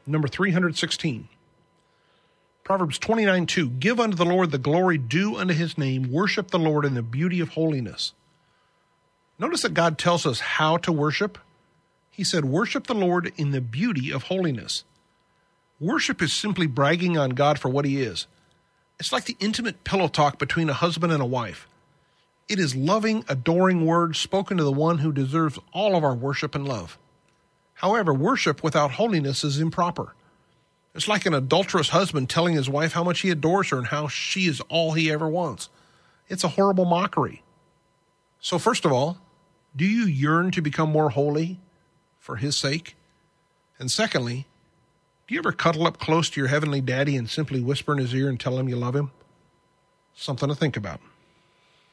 number 316. Proverbs 29:2. Give unto the Lord the glory due unto his name. Worship the Lord in the beauty of holiness. Notice that God tells us how to worship. He said, worship the Lord in the beauty of holiness. Worship is simply bragging on God for what he is. It's like the intimate pillow talk between a husband and a wife. It is loving, adoring words spoken to the one who deserves all of our worship and love. However, worship without holiness is improper. It's like an adulterous husband telling his wife how much he adores her and how she is all he ever wants. It's a horrible mockery. So first of all, do you yearn to become more holy for his sake? And secondly, do you ever cuddle up close to your heavenly daddy and simply whisper in his ear and tell him you love him? Something to think about.